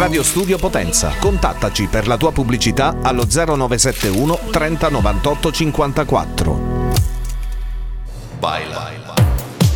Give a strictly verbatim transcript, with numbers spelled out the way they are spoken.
Radio Studio Potenza. Contattaci per la tua pubblicità allo zero nove sette uno trenta novantotto cinquantaquattro. Baila.